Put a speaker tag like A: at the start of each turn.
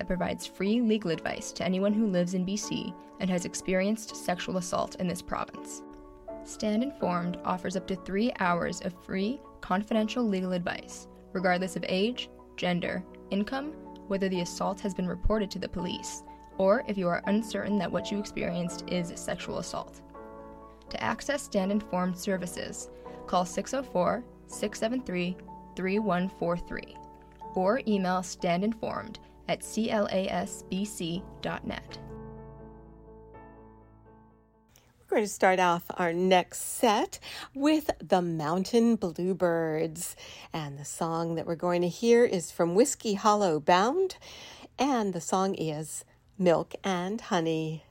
A: provides free legal advice to anyone who lives in BC and has experienced sexual assault in this province. Stand Informed offers up to 3 hours of free, confidential legal advice, regardless of age, gender, income, whether the assault has been reported to the police, or if you are uncertain that what you experienced is sexual assault. To access Stand Informed services, call 604-673-3143 or email standinformed@clasbc.net.
B: We're going to start off our next set with the Mountain Bluebirds. And the song that we're going to hear is from Whiskey Hollow Bound, and the song is Milk and Honey.